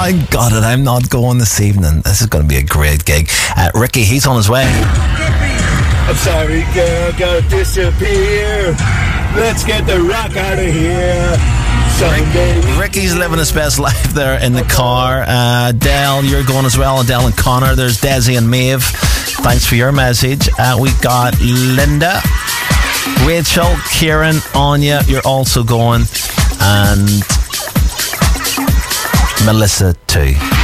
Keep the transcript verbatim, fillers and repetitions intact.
I got it. I'm not going this evening. This is going to be a great gig. Uh, Ricky, he's on his way. I'm sorry, girl, gotta disappear. Let's get the rock out of here. Someday. Ricky's living his best life there in the car. Uh, Dell, you're going as well. Dell and Connor. There's Desi and Maeve. Thanks for your message. Uh, we got Linda, Rachel, Kieran, Anya. You're also going. And Melissa too.